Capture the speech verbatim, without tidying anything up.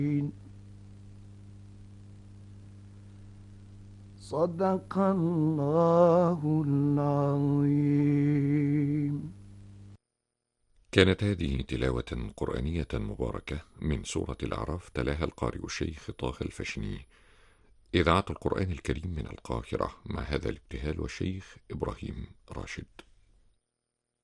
صدق الله العظيم. كانت هذه تلاوة قرآنية مباركة من سورة الأعراف، تلاها القارئ الشيخ طه الفشني. إذاعة القرآن الكريم من القاهرة، مع هذا الابتهال والشيخ إبراهيم راشد.